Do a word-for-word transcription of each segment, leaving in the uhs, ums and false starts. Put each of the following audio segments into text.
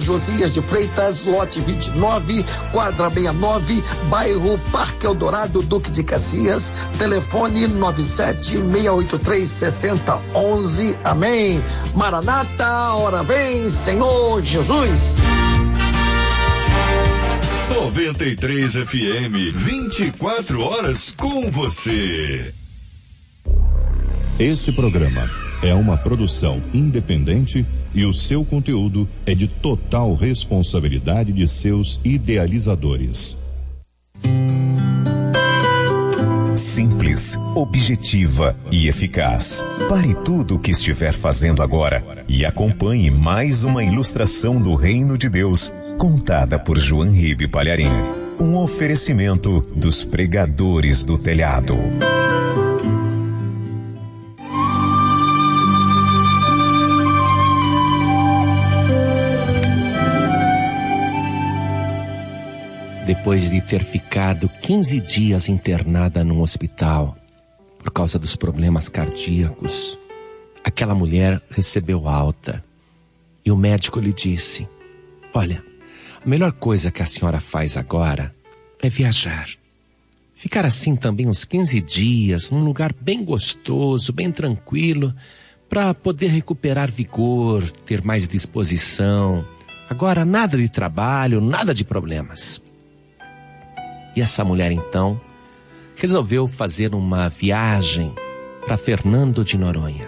Josias de Freitas, lote vinte e nove, quadra sessenta e nove, bairro Parque Eldorado, Duque de Caxias, telefone nove sete seis oito três seis zero um um. Amém. Maranata, ora vem, Senhor Jesus. noventa e três F M, vinte e quatro horas com você. Esse programa é uma produção independente e o seu conteúdo é de total responsabilidade de seus idealizadores. Simples, objetiva e eficaz. Pare tudo o que estiver fazendo agora e acompanhe mais uma ilustração do Reino de Deus, contada por João Ribe Palharim. Um oferecimento dos pregadores do telhado. Depois de ter ficado quinze dias internada num hospital por causa dos problemas cardíacos, aquela mulher recebeu alta e o médico lhe disse: olha, a melhor coisa que a senhora faz agora é viajar. Ficar assim também uns quinze dias, num lugar bem gostoso, bem tranquilo, para poder recuperar vigor, ter mais disposição. Agora nada de trabalho, nada de problemas. E essa mulher então resolveu fazer uma viagem para Fernando de Noronha.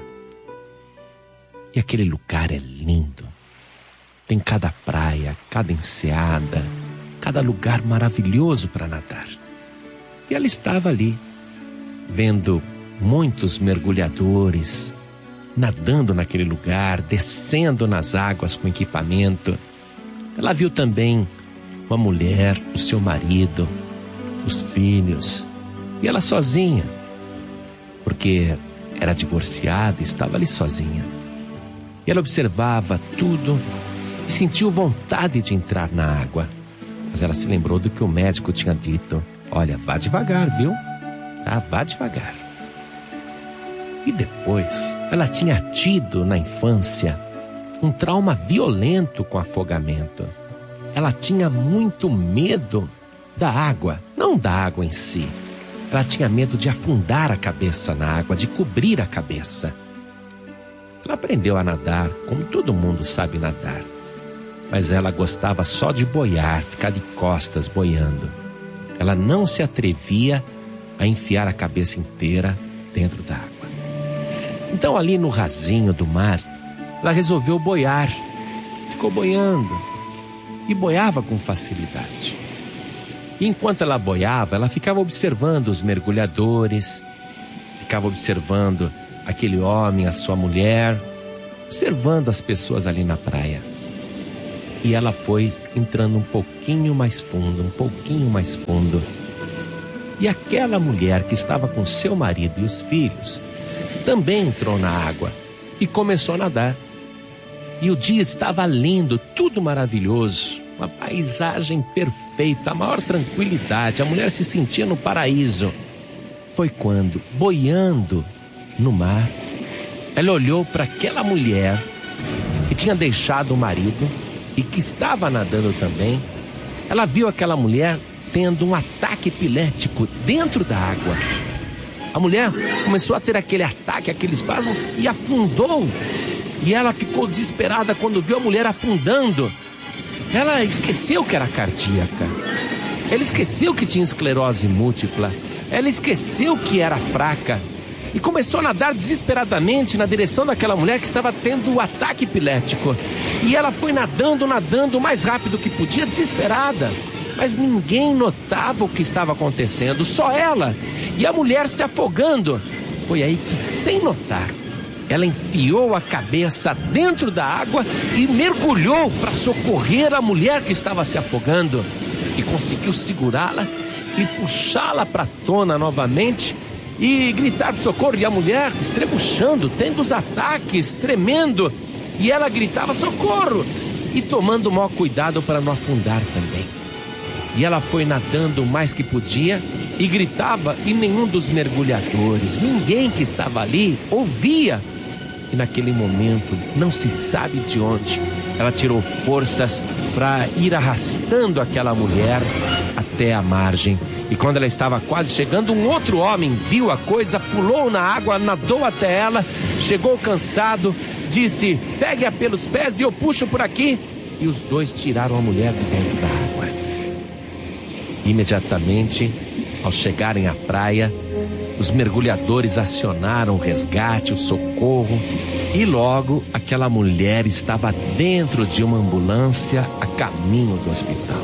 E aquele lugar é lindo. Tem cada praia, cada enseada, cada lugar maravilhoso para nadar. E ela estava ali, vendo muitos mergulhadores nadando naquele lugar, descendo nas águas com equipamento. Ela viu também uma mulher, o seu marido, os filhos, e ela sozinha, porque era divorciada e estava ali sozinha. E ela observava tudo e sentiu vontade de entrar na água, mas ela se lembrou do que o médico tinha dito: olha, vá devagar, viu? Ah, vá devagar. E depois, ela tinha tido na infância um trauma violento com afogamento. Ela tinha muito medo da água, não da água em si. Ela tinha medo de afundar a cabeça na água, de cobrir a cabeça. Ela aprendeu a nadar, como todo mundo sabe nadar. Mas ela gostava só de boiar, ficar de costas boiando. Ela não se atrevia a enfiar a cabeça inteira dentro da água. Então ali no rasinho do mar, ela resolveu boiar. Ficou boiando e boiava com facilidade. E enquanto ela boiava, ela ficava observando os mergulhadores, ficava observando aquele homem, a sua mulher, observando as pessoas ali na praia. E ela foi entrando um pouquinho mais fundo, um pouquinho mais fundo. E aquela mulher que estava com seu marido e os filhos também entrou na água e começou a nadar. E o dia estava lindo, tudo maravilhoso. Uma paisagem perfeita, a maior tranquilidade. A mulher se sentia no paraíso. Foi quando, boiando no mar, ela olhou para aquela mulher que tinha deixado o marido e que estava nadando também. Ela viu aquela mulher tendo um ataque epilético dentro da água. A mulher começou a ter aquele ataque, aquele espasmo e afundou. E ela ficou desesperada quando viu a mulher afundando. Ela esqueceu que era cardíaca. Ela esqueceu que tinha esclerose múltipla. Ela esqueceu que era fraca. E começou a nadar desesperadamente na direção daquela mulher que estava tendo o ataque epilético. E ela foi nadando, nadando o mais rápido que podia, desesperada. Mas ninguém notava o que estava acontecendo, só ela. E a mulher se afogando. Foi aí que, sem notar, ela enfiou a cabeça dentro da água e mergulhou para socorrer a mulher que estava se afogando. E conseguiu segurá-la e puxá-la para a tona novamente e gritar por socorro. E a mulher estrebuchando, tendo os ataques, tremendo. E ela gritava socorro e tomando o maior cuidado para não afundar também. E ela foi nadando o mais que podia e gritava, e nenhum dos mergulhadores, ninguém que estava ali, ouvia. E naquele momento, não se sabe de onde, ela tirou forças para ir arrastando aquela mulher até a margem. E quando ela estava quase chegando, um outro homem viu a coisa, pulou na água, nadou até ela, chegou cansado, disse: pegue-a pelos pés e eu puxo por aqui. E os dois tiraram a mulher de dentro da água. Imediatamente, ao chegarem à praia, os mergulhadores acionaram o resgate, o socorro, e logo aquela mulher estava dentro de uma ambulância a caminho do hospital.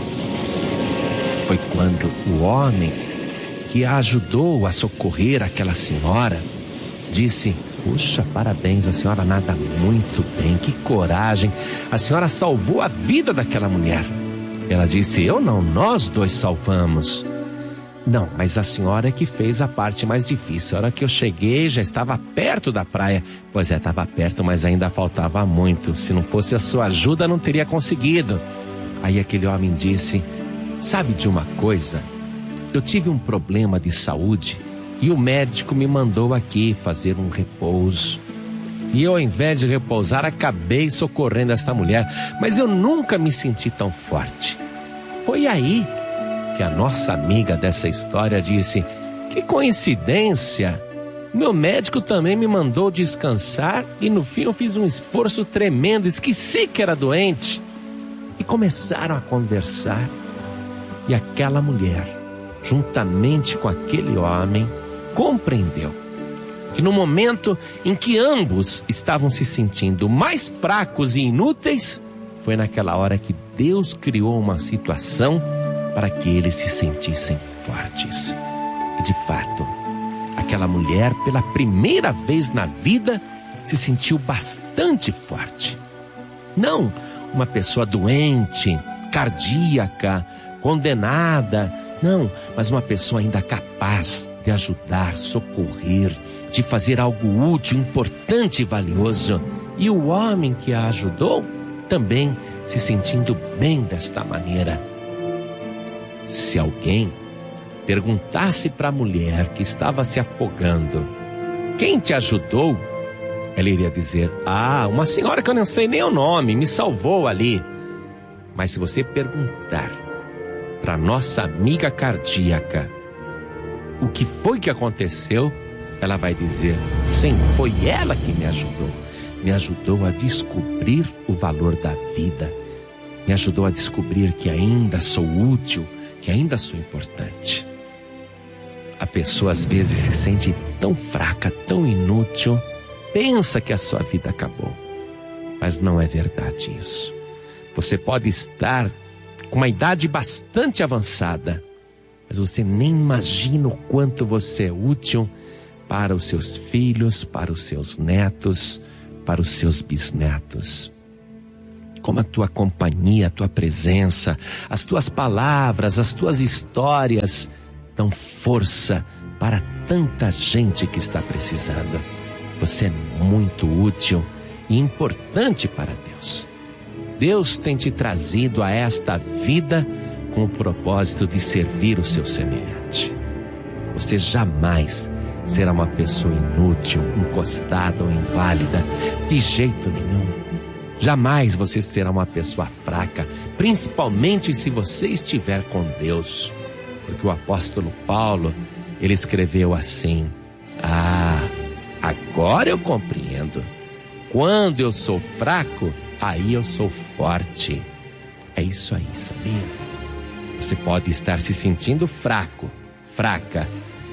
Foi quando o homem que a ajudou a socorrer aquela senhora disse: puxa, parabéns, a senhora nada muito bem, que coragem, a senhora salvou a vida daquela mulher. Ela disse: eu não, nós dois salvamos. Não, mas a senhora é que fez a parte mais difícil. A hora que eu cheguei já estava perto da praia. Pois é, estava perto, mas ainda faltava muito. Se não fosse a sua ajuda, não teria conseguido. Aí aquele homem disse: sabe de uma coisa? Eu tive um problema de saúde e o médico me mandou aqui fazer um repouso. E eu, ao invés de repousar, acabei socorrendo esta mulher. Mas eu nunca me senti tão forte. Foi aí que a nossa amiga dessa história disse: que coincidência, meu médico também me mandou descansar e no fim eu fiz um esforço tremendo, esqueci que era doente. E começaram a conversar, e aquela mulher, juntamente com aquele homem, compreendeu que no momento em que ambos estavam se sentindo mais fracos e inúteis, foi naquela hora que Deus criou uma situação para que eles se sentissem fortes. E de fato, aquela mulher, pela primeira vez na vida, se sentiu bastante forte. Não uma pessoa doente, cardíaca, condenada, não, mas uma pessoa ainda capaz de ajudar, socorrer, de fazer algo útil, importante e valioso. E o homem que a ajudou também se sentindo bem desta maneira. Se alguém perguntasse para a mulher que estava se afogando: quem te ajudou? Ela iria dizer: ah, uma senhora que eu não sei nem o nome, me salvou ali. Mas se você perguntar para nossa amiga cardíaca o que foi que aconteceu, ela vai dizer: sim, foi ela que me ajudou. Me ajudou a descobrir o valor da vida. Me ajudou a descobrir que ainda sou útil, que ainda sou importante. A pessoa às vezes se sente tão fraca, tão inútil, pensa que a sua vida acabou. Mas não é verdade isso. Você pode estar com uma idade bastante avançada, mas você nem imagina o quanto você é útil para os seus filhos, para os seus netos, para os seus bisnetos. Como a tua companhia, a tua presença, as tuas palavras, as tuas histórias dão força para tanta gente que está precisando. Você é muito útil e importante para Deus. Deus tem te trazido a esta vida com o propósito de servir o seu semelhante. Você jamais será uma pessoa inútil, encostada ou inválida, de jeito nenhum. Jamais você será uma pessoa fraca, principalmente se você estiver com Deus. Porque o apóstolo Paulo, ele escreveu assim: ah, agora eu compreendo. Quando eu sou fraco, aí eu sou forte. É isso aí, sabia? Você pode estar se sentindo fraco, fraca,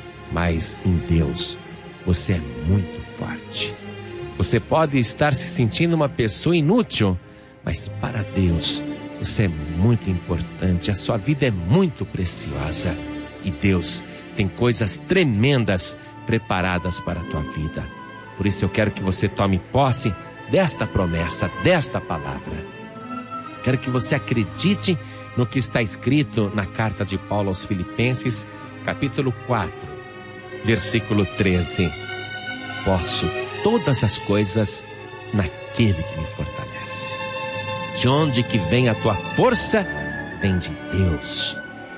mas em Deus você é muito forte. Você pode estar se sentindo uma pessoa inútil, mas para Deus você é muito importante. A sua vida é muito preciosa e Deus tem coisas tremendas preparadas para a tua vida. Por isso eu quero que você tome posse desta promessa, desta palavra. Quero que você acredite no que está escrito na carta de Paulo aos Filipenses, capítulo quatro, versículo treze. Posso todas as coisas naquele que me fortalece. De onde que vem a tua força? Vem de Deus.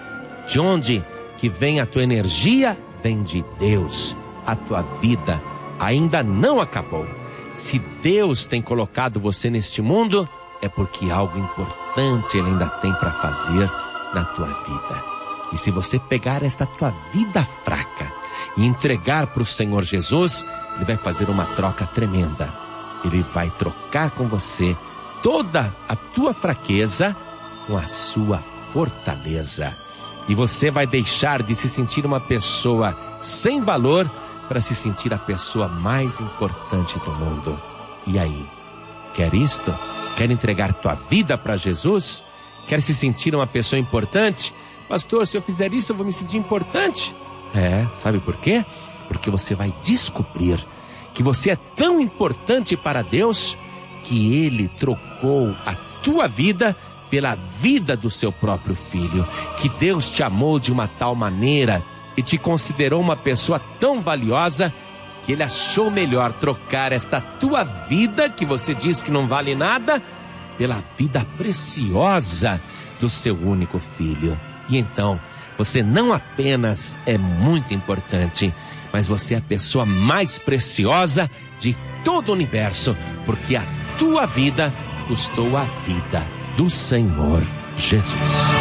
De onde que vem a tua energia? Vem de Deus. A tua vida ainda não acabou. Se Deus tem colocado você neste mundo, é porque algo importante Ele ainda tem para fazer na tua vida. E se você pegar esta tua vida fraca e entregar para o Senhor Jesus, Ele vai fazer uma troca tremenda. Ele vai trocar com você toda a tua fraqueza com a sua fortaleza. E você vai deixar de se sentir uma pessoa sem valor para se sentir a pessoa mais importante do mundo. E aí, quer isto? Quer entregar tua vida para Jesus? Quer se sentir uma pessoa importante? Pastor, se eu fizer isso eu vou me sentir importante. É, sabe por quê? Porque você vai descobrir que você é tão importante para Deus que Ele trocou a tua vida pela vida do seu próprio filho. Que Deus te amou de uma tal maneira e te considerou uma pessoa tão valiosa que Ele achou melhor trocar esta tua vida, que você diz que não vale nada, pela vida preciosa do seu único filho. E então, você não apenas é muito importante, mas você é a pessoa mais preciosa de todo o universo, porque a tua vida custou a vida do Senhor Jesus.